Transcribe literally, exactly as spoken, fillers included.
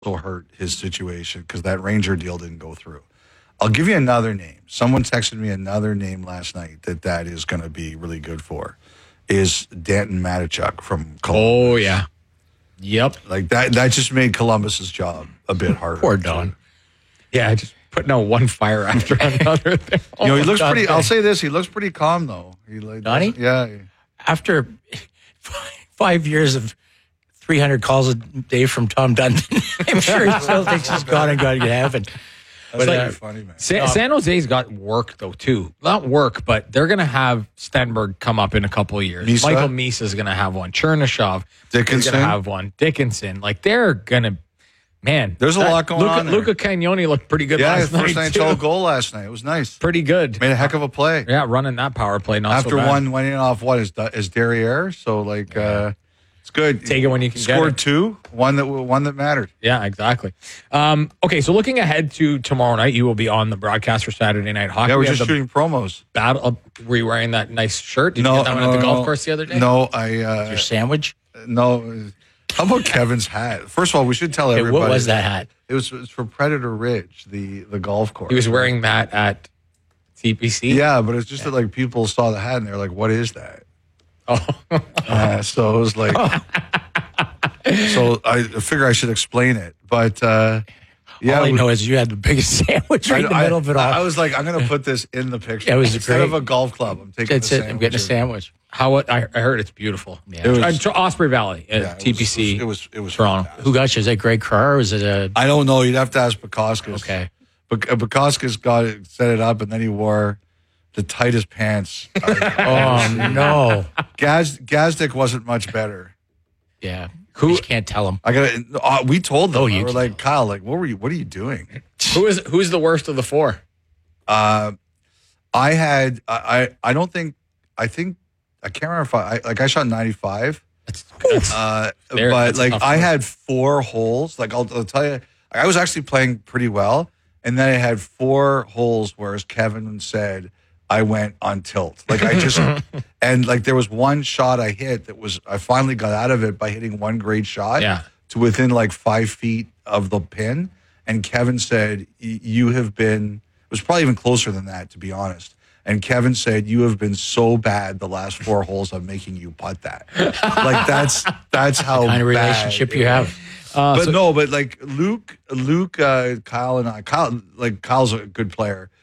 hurt his situation because that Ranger deal didn't go through. I'll give you another name. Someone texted me another name last night that that is going to be really good for. Is Danton Matichuk from Columbus. Oh yeah, yep. Like that. That just made Columbus's job a bit harder. Poor Don. Yeah, just putting out one fire after another. You know, he looks pretty. I'll say this: he looks pretty calm though. He like Donnie? Yeah. After five years of three hundred calls a day from Tom Dundon, I'm sure he still thinks he's gone and got to heaven. That's But, like, uh, funny, man. San, San Jose's got work though too. Not work, but they're going to have Stenberg come up in a couple of years. Misa? Michael Misa is going to have one. Chernyshev Dickinson? is going to have one. Dickinson, like they're going to. Man, There's a that- lot going Luca, on there. Luca Cagnoni looked pretty good Yeah, last his first night N H too. L goal last night. It was nice. Pretty good. Made a heck of a play. Yeah, running that power play. Not After so bad. one went in off what is is derriere, so like uh, it's good. Take it when you can get Scored it. two, one that one that mattered. Yeah, exactly. Um, okay, so looking ahead to tomorrow night, you will be on the broadcast for Saturday Night Hockey. Yeah, we're We have just the shooting promos. battle. Uh, were you wearing that nice shirt? Did no, you get that one no, at the golf no. course the other day? No, I uh, Your sandwich? no. How about Kevin's hat? First of all, we should tell Hey, everybody. what was that hat? It was, it was for Predator Ridge, the the golf course. He was wearing that at T P C. Yeah, but it's just that like people saw the hat and they're like, "What is that?" Oh. Uh, so it was like, so I figure I should explain it, but uh, yeah, all I we- know is you had the biggest sandwich right in the I, middle of it all. I was like, I'm going to put this in the picture. Yeah, it was Instead great. of a golf club, I'm taking That's the it. I'm getting a sandwich. sandwich. How it, I, I heard it's beautiful. Yeah. It was- Uh, Tr- Osprey Valley at Yeah, it T P C. was- It was. It was Toronto. fantastic. Who got you? Is that Greg Carr or is it a... I don't know. You'd have to ask Bukowskis. Okay. But Bukowskis got it, set it up, and then he wore the tightest pants. Oh, no. Gaz Gazdick wasn't much better. Yeah. Who- You just can't tell him. I got. Uh, we told them. Oh, we you were can like, Kyle, like, what were you? What are you doing? Who is who's the worst of the four? Uh, I had. I. I don't think. I think. I can't remember if I. I like. I shot ninety-five. That's, that's Uh, There, but that's a like tough I one. had four holes. Like I'll, I'll tell you, I was actually playing pretty well, and then I had four holes. Whereas Kevin said I went on tilt. Like I just and like there was one shot I hit that was I finally got out of it by hitting one great shot Yeah. to within like five feet of the pin. And Kevin said, "Y- "You have been." It was probably even closer than that, to be honest. And Kevin said, "You have been so bad the last four holes of making you putt that." Like that's that's how Kind of bad relationship it you was. have. uh, But so- no, but like Luke, Luke, uh, Kyle, and I, Kyle, like Kyle's a good player,